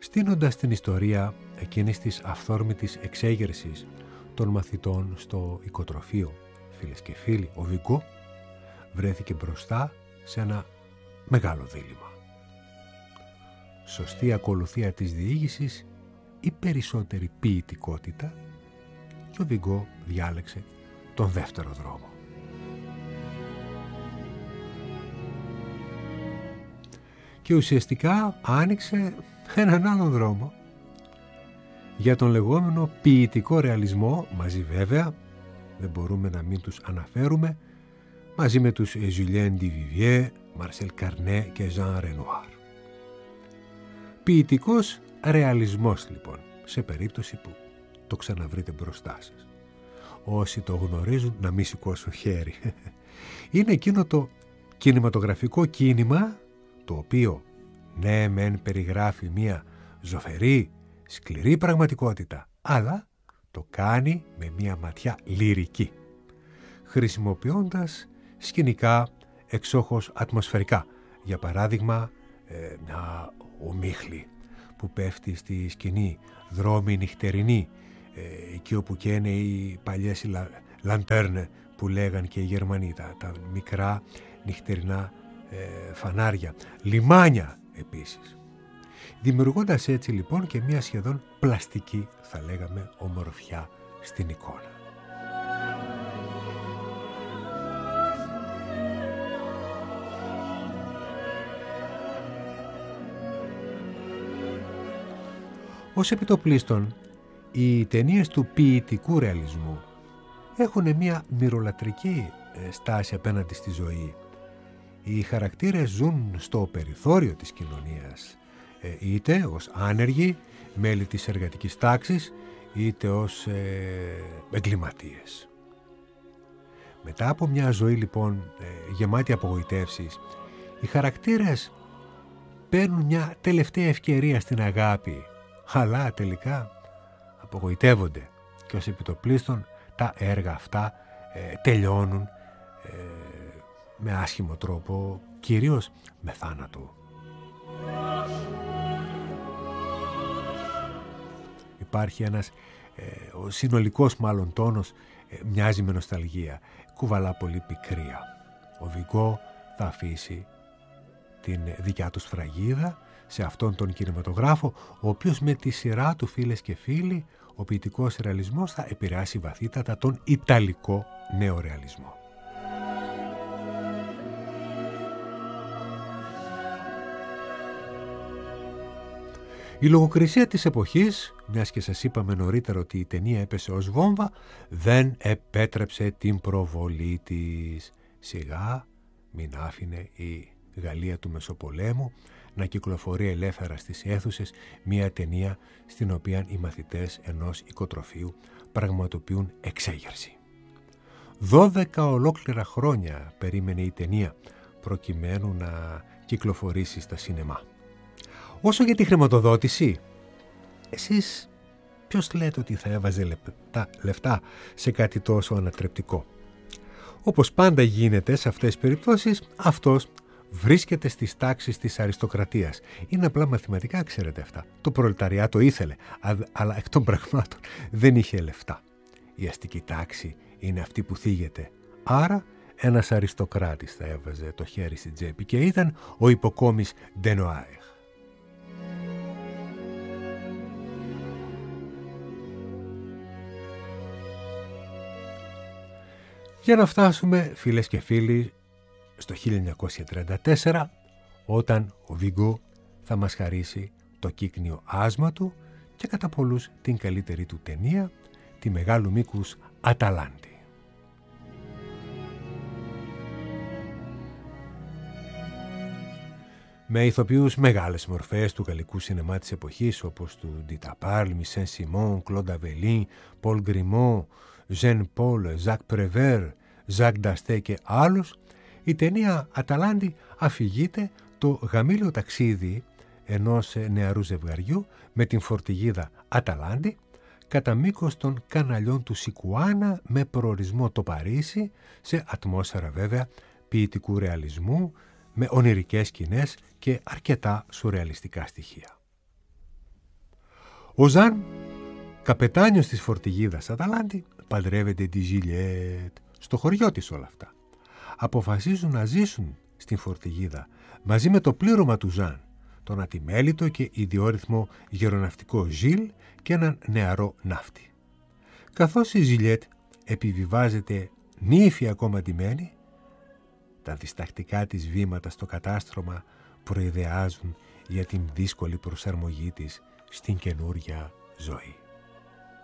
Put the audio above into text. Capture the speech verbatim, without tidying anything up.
στείνοντας την ιστορία εκείνης της αυθόρμητης εξέγερσης των μαθητών στο οικοτροφείο, φίλες και φίλοι, ο Βιγκό βρέθηκε μπροστά σε ένα μεγάλο δίλημμα. Σωστή ακολουθία της διήγησης ή περισσότερη ποιητικότητα, και ο Βιγκό διάλεξε τον δεύτερο δρόμο. Και ουσιαστικά άνοιξε έναν άλλον δρόμο για τον λεγόμενο ποιητικό ρεαλισμό, μαζί βέβαια, δεν μπορούμε να μην τους αναφέρουμε, μαζί με τους Julien Duvivier, Marcel Carnet και Jean Renoir. Ποιητικός ρεαλισμός λοιπόν, σε περίπτωση που το ξαναβρείτε μπροστά σας. Όσοι το γνωρίζουν να μην σηκώσουν χέρι. Είναι εκείνο το κινηματογραφικό κίνημα το οποίο ναι μεν περιγράφει μια ζωφερή, σκληρή πραγματικότητα, αλλά το κάνει με μια ματιά λυρική, χρησιμοποιώντας σκηνικά εξόχως ατμοσφαιρικά. Για παράδειγμα, ε, μια ομίχλη που πέφτει στη σκηνή, δρόμοι νυχτερινοί, ε, εκεί όπου και είναι οι παλιές λα, λαντέρνε που λέγαν και οι Γερμανοί, τα, τα μικρά νυχτερινά ε, φανάρια, λιμάνια επίσης. Δημιουργώντας έτσι λοιπόν και μια σχεδόν πλαστική, θα λέγαμε, ομορφιά στην εικόνα. Ως επιτοπλίστων, οι ταινίες του ποιητικού ρεαλισμού έχουν μια μυρολατρική στάση απέναντι στη ζωή. Οι χαρακτήρες ζουν στο περιθώριο της κοινωνίας, είτε ως άνεργοι, μέλη της εργατικής τάξης, είτε ως ε, εγκληματίες. Μετά από μια ζωή λοιπόν ε, γεμάτη απογοητεύσεις, οι χαρακτήρες παίρνουν μια τελευταία ευκαιρία στην αγάπη, αλλά τελικά απογοητεύονται και ως επιτοπλίστων τα έργα αυτά ε, τελειώνουν ε, με άσχημο τρόπο, κυρίως με θάνατο. Υπάρχει ένας, ε, ο συνολικός μάλλον τόνος ε, μοιάζει με νοσταλγία, κουβαλά πολύ πικρία. Ο Βιγκό θα αφήσει την δικιά του σφραγίδα σε αυτόν τον κινηματογράφο, ο οποίος με τη σειρά του, φίλες και φίλοι, ο ποιητικός ρεαλισμός θα επηρεάσει βαθύτατα τον ιταλικό νεορεαλισμό. Η λογοκρισία της εποχής, μιας και σας είπαμε νωρίτερα ότι η ταινία έπεσε ως βόμβα, δεν επέτρεψε την προβολή της. Σιγά μην άφηνε η Γαλλία του Μεσοπολέμου να κυκλοφορεί ελεύθερα στις αίθουσες μια ταινία στην οποία οι μαθητές ενός οικοτροφείου πραγματοποιούν εξέγερση. Δώδεκα ολόκληρα χρόνια περίμενε η ταινία προκειμένου να κυκλοφορήσει στα σινεμά. Όσο για τη χρηματοδότηση, εσείς ποιος λέτε ότι θα έβαζε λεπτά, λεφτά σε κάτι τόσο ανατρεπτικό? Όπως πάντα γίνεται σε αυτές τις περιπτώσεις, αυτός βρίσκεται στις τάξεις της αριστοκρατίας. Είναι απλά μαθηματικά, ξέρετε αυτά. Το προλεταριάτο ήθελε, αλλά εκ των πραγμάτων δεν είχε λεφτά. Η αστική τάξη είναι αυτή που θίγεται. Άρα ένας αριστοκράτης θα έβαζε το χέρι στην τσέπη και ήταν ο υποκόμης Ντενοάεχ. Για να φτάσουμε, φίλες και φίλοι, στο χίλια εννιακόσια τριάντα τέσσερα, όταν ο Βιγκό θα μας χαρίσει το κύκνιο άσμα του και κατά πολλούς την καλύτερη του ταινία, τη μεγάλου μήκους Αταλάντη. Με ηθοποιούς μεγάλες μορφές του γαλλικού σινεμά της εποχής, όπως του Ντίτα Πάρλ, Μισέν Σιμών, Κλοντ Αβελίν, Πολ Γκριμό, Ζεν Πολ, Ζακ Πρεβέρ, Ζακ Νταστέ και άλλους, η ταινία Αταλάντη αφηγείται το γαμήλιο ταξίδι ενός νεαρού ζευγαριού με την φορτηγίδα Αταλάντη κατά μήκος των καναλιών του Σικουάνα με προορισμό το Παρίσι, σε ατμόσφαιρα βέβαια ποιητικού ρεαλισμού, με ονειρικές σκηνές και αρκετά σουρεαλιστικά στοιχεία. Ο Ζαν, καπετάνιος της φορτηγίδας Αταλάντη, παντρεύεται τη Ζιλιέτ. Στο χωριό της όλα αυτά. Αποφασίζουν να ζήσουν στην φορτηγίδα μαζί με το πλήρωμα του Ζαν, τον ατιμέλητο και ιδιόρυθμο γεροναυτικό Ζιλ και έναν νεαρό ναύτη. Καθώς η Ζιλιέτ επιβιβάζεται νύφη ακόμα ντυμένη, τα διστακτικά της βήματα στο κατάστρωμα προειδεάζουν για την δύσκολη προσαρμογή της στην καινούρια ζωή.